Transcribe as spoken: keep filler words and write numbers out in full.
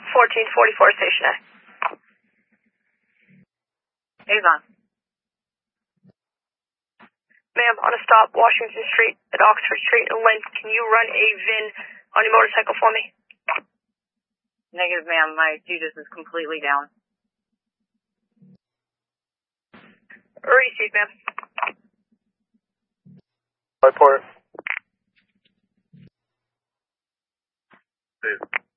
fourteen forty-four, station A. Avon. Ma'am, on a stop, Washington Street at Oxford Street and Lynn, can you run a V I N on your motorcycle for me? Negative, ma'am. My G P S is completely down. Received, ma'am. Report. Please.